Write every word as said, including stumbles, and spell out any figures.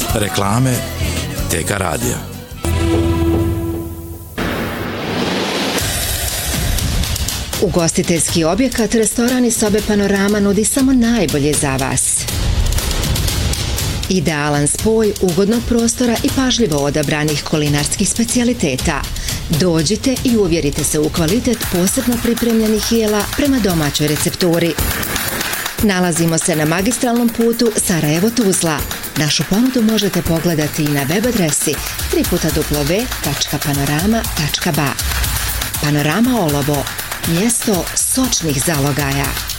Reklame T K radija. Ugostiteljski objekat, restoran i sobe Panorama nudi samo najbolje za vas. Idealan spoj ugodnog prostora i pažljivo odabranih kulinarskih specijaliteta. Dođite i uvjerite se u kvalitet posebno pripremljenih jela prema domaćoj recepturi. Nalazimo se na magistralnom putu Sarajevo-Tuzla. Našu ponudu možete pogledati i na web adresi w w w tačka panorama tačka ba. Panorama Olovo, mjesto sočnih zalogaja.